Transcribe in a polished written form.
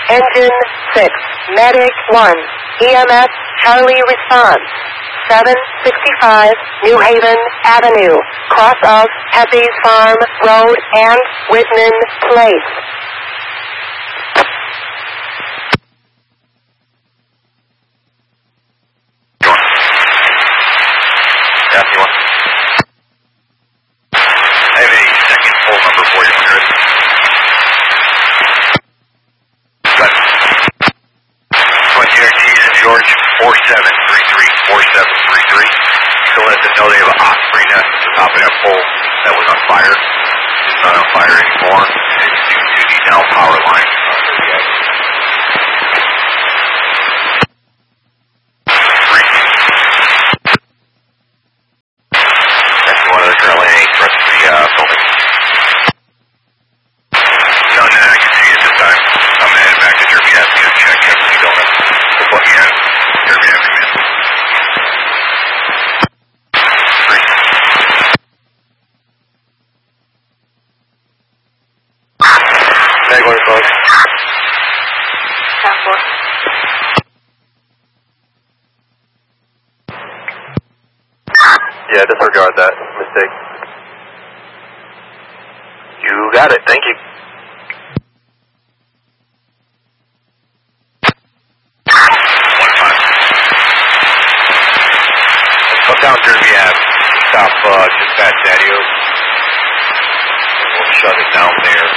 Engine 6, Medic 1, EMS Charlie response. 765 New Haven Avenue, cross of Hessey's Farm Road and Whitman Place. I have a second full number for you, Chris. Good. Frontier Keys and George 4733. So let them know they have an osprey nest at the top of that pole that was on fire. It's not on fire anymore. It's due to the down power line. That's one of the currently ain't for the building. None that I can see at this time. I'm going to head back to Derby Avenue to check everything going up. What you have? Derby Avenue. Negative, folks. Yeah, disregard that mistake. You got it, thank you. Come down Derby Ave, stop dispatch Daddy-O. We'll shut it down there.